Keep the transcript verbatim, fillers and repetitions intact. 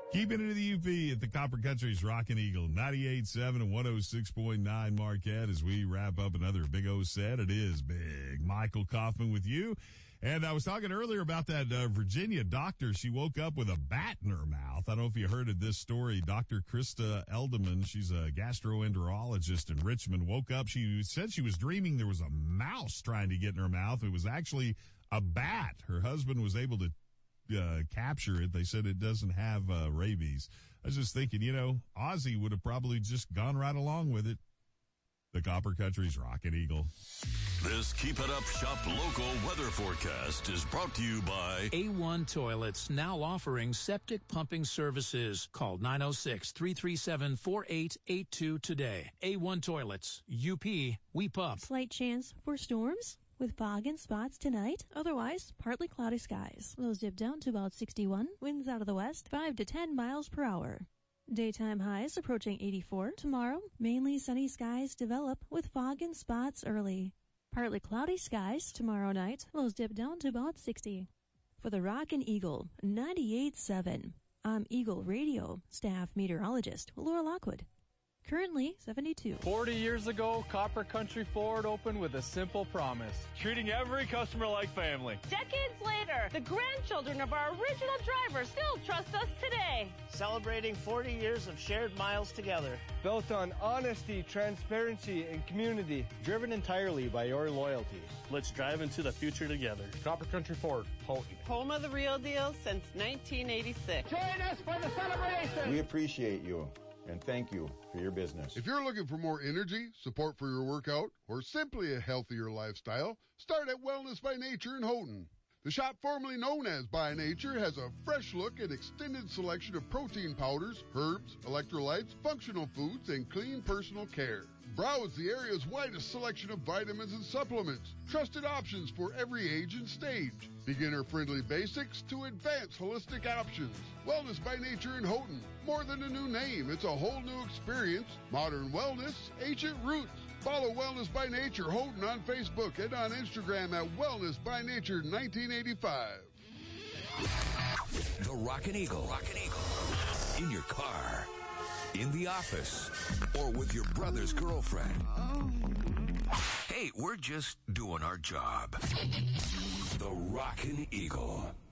Keeping it to the U P at the Copper Country's Rockin' Eagle, ninety-eight point seven and one oh six point nine Marquette as we wrap up another Big O set. It is Big Michael Kaufman with you. And I was talking earlier about that uh, Virginia doctor. She woke up with a bat in her mouth. I don't know if you heard of this story. Doctor Krista Elderman, she's a gastroenterologist in Richmond, woke up. She said she was dreaming there was a mouse trying to get in her mouth. It was actually a bat. Her husband was able to Uh, capture it. They said it doesn't have uh, rabies. I was just thinking, you know, Ozzy would have probably just gone right along with it. The Copper Country's Rockin' Eagle. This Keep It Up Shop local weather forecast is brought to you by A one Toilets, now offering septic pumping services. Call nine oh six, three three seven, four eight eight two today. A one Toilets, U P, we pump. Slight chance for storms with fog and spots tonight. Otherwise, partly cloudy skies. Lows dip down to about sixty-one. Winds out of the west, five to ten miles per hour. Daytime highs approaching eighty-four. Tomorrow, mainly sunny skies develop with fog and spots early. Partly cloudy skies tomorrow night. Lows dip down to about sixty. For the Rockin' Eagle, ninety-eight point seven. I'm Eagle Radio staff meteorologist Laura Lockwood. Currently seventy-two. forty years ago, Copper Country Ford opened with a simple promise: treating every customer like family. Decades later, the grandchildren of our original driver still trust us today. Celebrating forty years of shared miles together. Built on honesty, transparency, and community. Driven entirely by your loyalty. Let's drive into the future together. Copper Country Ford, Houghton. Home of the real deal since nineteen eighty-six. Join us for the celebration. We appreciate you. And thank you for your business. If you're looking for more energy, support for your workout, or simply a healthier lifestyle, start at Wellness by Nature in Houghton. The shop formerly known as By Nature has a fresh look and extended selection of protein powders, herbs, electrolytes, functional foods, and clean personal care. Browse the area's widest selection of vitamins and supplements. Trusted options for every age and stage. Beginner-friendly basics to advanced holistic options. Wellness by Nature in Houghton. More than a new name, it's a whole new experience. Modern wellness, ancient roots. Follow Wellness by Nature Houghton on Facebook and on Instagram at Wellness by Nature nineteen eighty-five. The Rockin' Eagle. Rockin' Eagle. In your car, in the office, or with your brother's girlfriend. Hey, we're just doing our job. The Rockin' Eagle.